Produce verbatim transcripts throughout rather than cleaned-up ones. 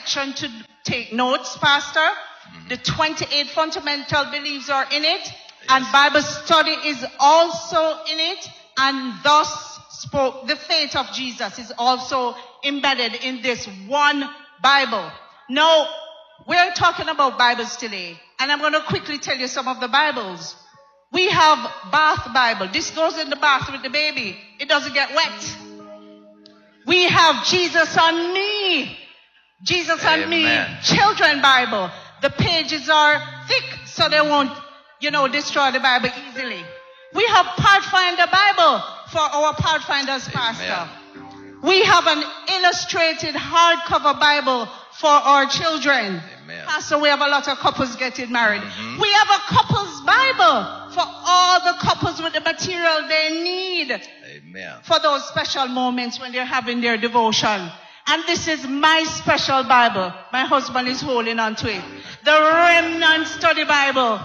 section to take notes, Pastor. Mm-hmm. The twenty-eight fundamental beliefs are in it. Yes. And Bible study is also in it. And thus spoke the faith of Jesus is also embedded in this one Bible. Now, we're talking about Bibles today. And I'm going to quickly tell you some of the Bibles. We have bath Bible. This goes in the bath with the baby. It doesn't get wet. We have Jesus on Me. Jesus Amen. on Me Children Bible. The pages are thick so they won't, you know, destroy the Bible easily. We have Pathfinder Bible for our Pathfinders, Pastor. Amen. We have an illustrated hardcover Bible for our children. Amen. Pastor, we have a lot of couples getting married. Mm-hmm. We have a couples Bible for all the couples with the material they need. Amen. For those special moments when they're having their devotion. And this is my special Bible. My husband is holding on to it. The Remnant Study Bible.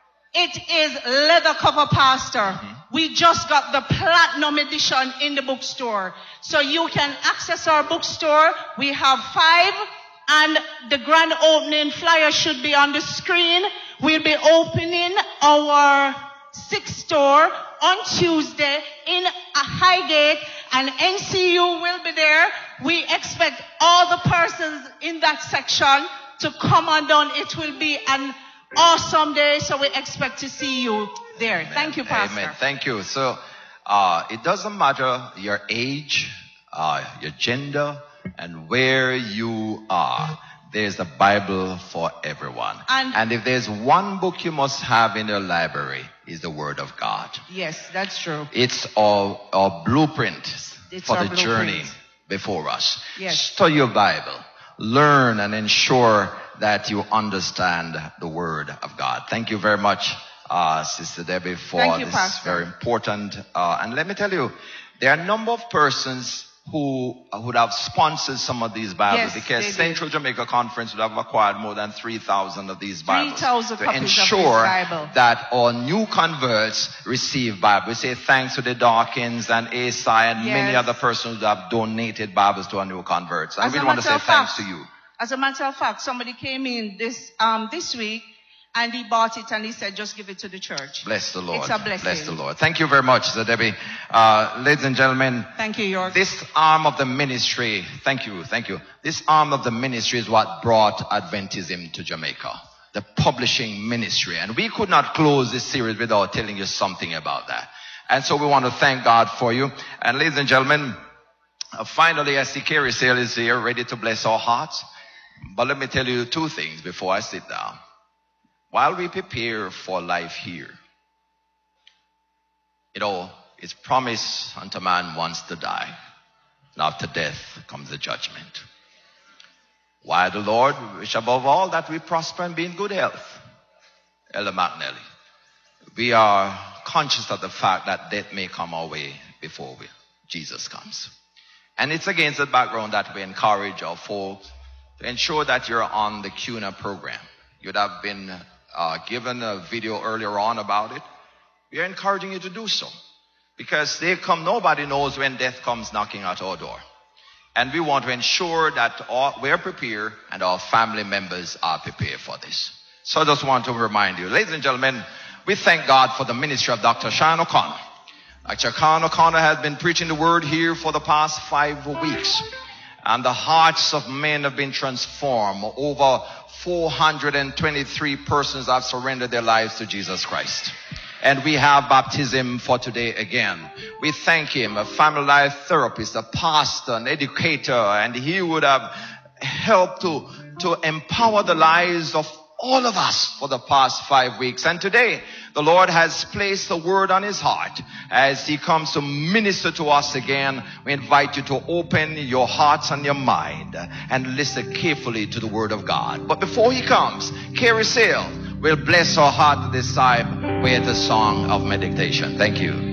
It is leather cover, Pastor. Mm-hmm. We just got the platinum edition in the bookstore. So you can access our bookstore. We have five. And the grand opening flyer should be on the screen. We'll be opening our sixth store on Tuesday in Highgate. And N C U will be there. We expect all the persons in that section to come on down. It will be an awesome day, so we expect to see you there. Amen. Thank you, Pastor. Amen. Thank you. So uh, it doesn't matter your age, uh, your gender, and where you are. There's a Bible for everyone. And, and if there's one book you must have in your library, is the Word of God. Yes, that's true. It's our, our blueprint it's for the blueprint. Journey before us. Yes. Study your Bible. Learn and ensure that you understand the Word of God. Thank you very much, uh, Sister Debbie, for you, this Pastor. very important. Uh, and let me tell you, there are a number of persons who would have sponsored some of these Bibles, yes, because Central did. Jamaica Conference would have acquired more than three thousand of these Bibles to ensure Bible. that our new converts receive Bible. We say thanks to the Dawkins and A S I and yes. many other persons who have donated Bibles to our new converts. And we want to say thanks to you. As a matter of fact, somebody came in this um, this week and he bought it and he said, just give it to the church. Bless the Lord. It's a blessing. Bless the Lord. Thank you very much, Sister Debbie. Uh, ladies and gentlemen. Thank you, York. This arm of the ministry, thank you, thank you. This arm of the ministry is what brought Adventism to Jamaica. The publishing ministry. And we could not close this series without telling you something about that. And so we want to thank God for you. And ladies and gentlemen, uh, finally I see Carrie Sale is here, ready to bless our hearts. But let me tell you two things before I sit down. While we prepare for life here, you know, it's promised unto man once to die. And after death comes the judgment. While the Lord wish above all that we prosper and be in good health. Elder McNally, we are conscious of the fact that death may come our way before we, Jesus comes. And it's against the background that we encourage our folks to ensure that you're on the Q N A program. You'd have been uh, given a video earlier on about it. We are encouraging you to do so. Because they come, nobody knows when death comes knocking at our door. And we want to ensure that all, we're prepared and our family members are prepared for this. So I just want to remind you, ladies and gentlemen, we thank God for the ministry of Doctor Sean O'Connor. Doctor Sean O'Connor has been preaching the word here for the past five weeks. And the hearts of men have been transformed. Over four hundred twenty-three persons have surrendered their lives to Jesus Christ. And we have baptism for today again. We thank him, a family life therapist, a pastor, an educator, and he would have helped to, to empower the lives of all of us for the past five weeks. And today, the Lord has placed a word on his heart. As he comes to minister to us again, we invite you to open your hearts and your mind and listen carefully to the word of God. But before he comes, Carrie Sale will bless our heart this time with a song of meditation. Thank you.